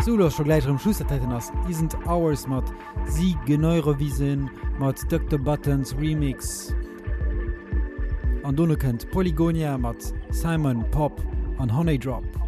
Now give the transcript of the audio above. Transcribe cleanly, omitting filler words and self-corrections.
Solo schon gleich am Schluss hätten ass Isn't Hours mat sie geneuere Wiesen mat Dr. Buttons Remix. An dunne kennt Polygonia mat Simon Pop an Honey Drop.